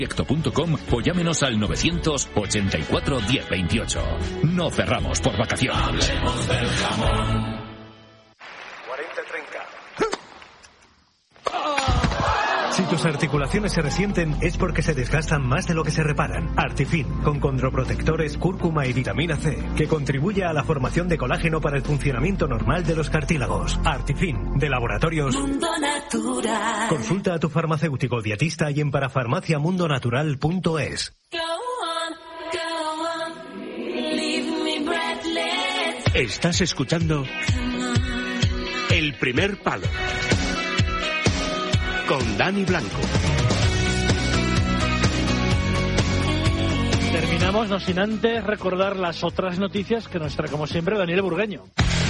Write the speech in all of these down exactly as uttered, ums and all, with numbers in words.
proyecto punto com o llámenos al novecientos ochenta y cuatro diez veintiocho. No cerramos por vacaciones. Hablemos del jamón. cuarenta treinta. Si tus articulaciones se resienten es porque se desgastan más de lo que se reparan. Artifin, con condroprotectores, cúrcuma y vitamina C, que contribuye a la formación de colágeno para el funcionamiento normal de los cartílagos. Artifin, de Laboratorios Mundo Natural. Consulta a tu farmacéutico dietista y en parafarmacia mundo natural punto es. Estás escuchando El Primer Palo con Dani Blanco. Terminamos, no sin antes recordar las otras noticias que nos trae, como siempre, Daniel Burgueño.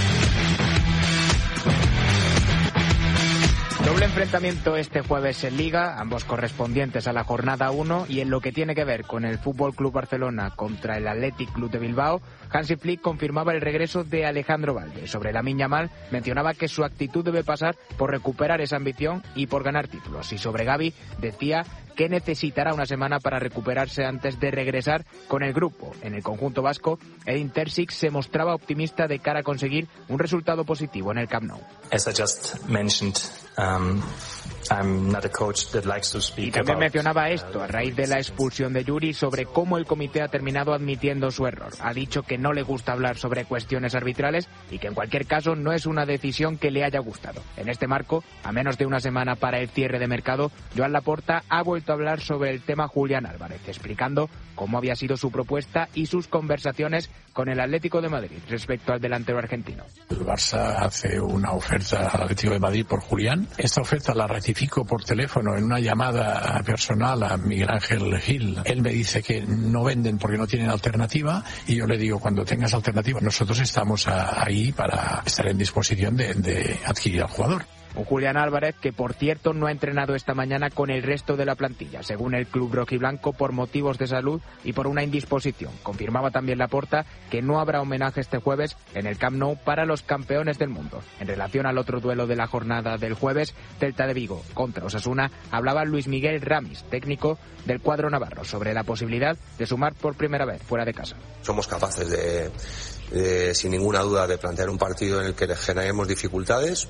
Doble enfrentamiento este jueves en Liga, ambos correspondientes a la jornada uno, y en lo que tiene que ver con el F C Barcelona contra el Athletic Club de Bilbao, Hansi Flick confirmaba el regreso de Alejandro Valde. Sobre Lamine Yamal mencionaba que su actitud debe pasar por recuperar esa ambición y por ganar títulos. Y sobre Gavi decía que necesitará una semana para recuperarse antes de regresar con el grupo. En el conjunto vasco, Edin Terzic se mostraba optimista de cara a conseguir un resultado positivo en el Camp Nou. As I just mentioned, um, I'm not a coach that likes to speak y también about... mencionaba esto a raíz de la expulsión de Yuri sobre cómo el comité ha terminado admitiendo su error. Ha dicho que no le gusta hablar sobre cuestiones arbitrales y que en cualquier caso no es una decisión que le haya gustado. En este marco, a menos de una semana para el cierre de mercado, Joan Laporta ha vuelto a hablar sobre el tema Julián Álvarez, explicando cómo había sido su propuesta y sus conversaciones con el Atlético de Madrid respecto al delantero argentino. El Barça hace una oferta al Atlético de Madrid por Julián. Esta oferta la ratifico por teléfono en una llamada personal a Miguel Ángel Gil. Él me dice que no venden porque no tienen alternativa y yo le digo, cuando tengas alternativa, nosotros estamos a, ahí para estar en disposición de, de adquirir al jugador. Un Julián Álvarez que, por cierto, no ha entrenado esta mañana con el resto de la plantilla, según el club rojiblanco, por motivos de salud y por una indisposición. Confirmaba también Laporta que no habrá homenaje este jueves en el Camp Nou para los campeones del mundo. En relación al otro duelo de la jornada del jueves, Celta de Vigo contra Osasuna, hablaba Luis Miguel Ramis, técnico del cuadro navarro, sobre la posibilidad de sumar por primera vez fuera de casa. Somos capaces de, de sin ninguna duda, de plantear un partido en el que le generemos dificultades.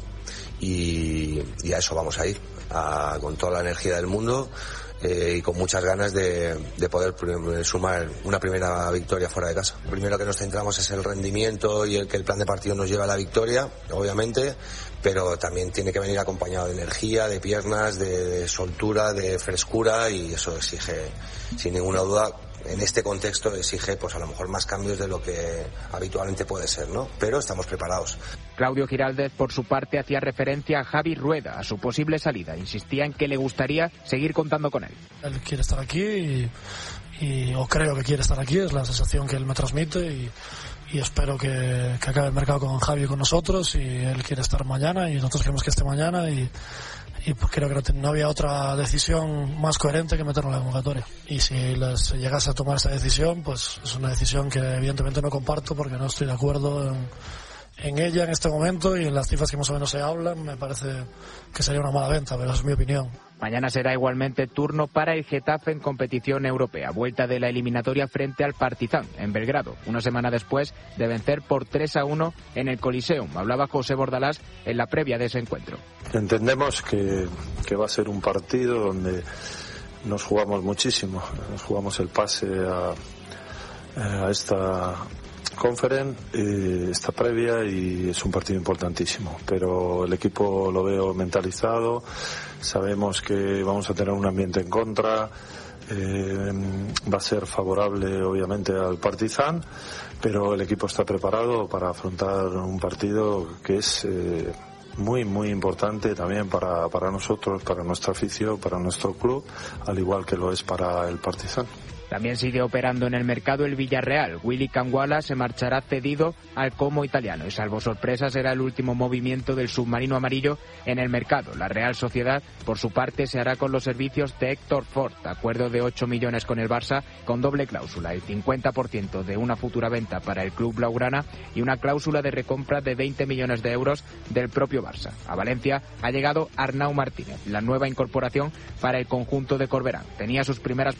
Y, y a eso vamos a ir, a, con toda la energía del mundo eh, y con muchas ganas de, de poder sumar una primera victoria fuera de casa. Lo primero que nos centramos es el rendimiento y el que el plan de partido nos lleve a la victoria, obviamente, pero también tiene que venir acompañado de energía, de piernas, de, de soltura, de frescura, y eso exige, sin ninguna duda, en este contexto exige pues a lo mejor más cambios de lo que habitualmente puede ser, ¿no? Pero estamos preparados. Claudio Giraldez, por su parte, hacía referencia a Javi Rueda, a su posible salida. Insistía en que le gustaría seguir contando con él. Él quiere estar aquí y, y o creo que quiere estar aquí, es la sensación que él me transmite, y, y espero que, que acabe el mercado con Javi y con nosotros, y él quiere estar mañana y nosotros queremos que esté mañana, y y pues creo que no había otra decisión más coherente que meterlo en la convocatoria. Y si les llegase a tomar esa decisión, pues es una decisión que evidentemente no comparto, porque no estoy de acuerdo en, en ella en este momento, y en las cifras que más o menos se hablan me parece que sería una mala venta, pero es mi opinión. Mañana será igualmente turno para el Getafe en competición europea, vuelta de la eliminatoria frente al Partizan en Belgrado, una semana después de vencer por tres a uno en el Coliseum. Hablaba José Bordalás en la previa de ese encuentro. Entendemos que, que va a ser un partido donde nos jugamos muchísimo, nos jugamos el pase a, a esta Conference, eh, esta previa, y es un partido importantísimo, pero el equipo lo veo mentalizado, sabemos que vamos a tener un ambiente en contra, eh, va a ser favorable obviamente al Partizan, pero el equipo está preparado para afrontar un partido que es eh, muy muy importante también para, para nosotros, para nuestra afición, para nuestro club, al igual que lo es para el Partizan. También sigue operando en el mercado el Villarreal. Willy Canguala se marchará cedido al Como italiano y, salvo sorpresa, será el último movimiento del submarino amarillo en el mercado. La Real Sociedad, por su parte, se hará con los servicios de Héctor Ford, acuerdo de ocho millones con el Barça, con doble cláusula, el cincuenta por ciento de una futura venta para el club blaugrana y una cláusula de recompra de veinte millones de euros del propio Barça. A Valencia ha llegado Arnau Martínez, la nueva incorporación para el conjunto de Corberán. Tenía sus primeras